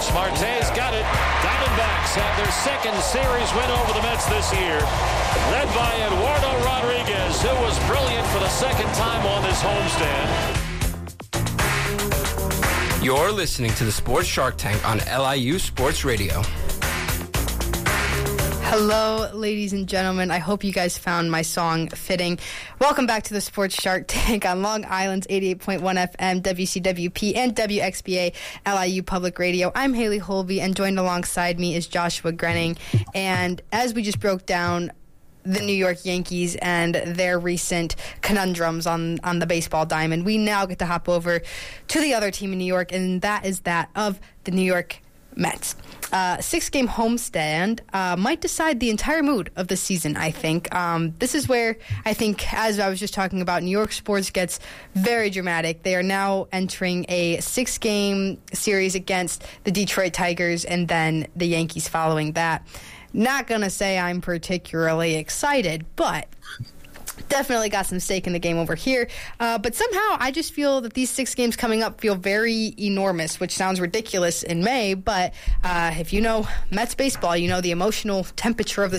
Marte's got it. Diamondbacks have their second series win over the Mets this year, led by Eduardo Rodriguez, who was brilliant for the second time on this homestand. You're listening to the Sports Shark Tank on LIU Sports Radio. Hello, ladies and gentlemen. I hope you guys found my song fitting. Welcome back to the Sports Shark Tank on Long Island's 88.1 FM, WCWP, and WXBA LIU Public Radio. I'm Haley Holby, and joined alongside me is Joshua Grenning. And as we just broke down the New York Yankees and their recent conundrums on the baseball diamond, we now get to hop over to the other team in New York, and that is that of the New York Mets. 6-game homestand might decide the entire mood of the season, I think. This is where I think, as I was just talking about, New York sports gets very dramatic. They are now entering a 6-game series against the Detroit Tigers and then the Yankees following that. Not going to say I'm particularly excited, but definitely got some stake in the game over here. But somehow I just feel that these 6 games coming up feel very enormous, which sounds ridiculous in May. But if you know Mets baseball, you know the emotional temperature of the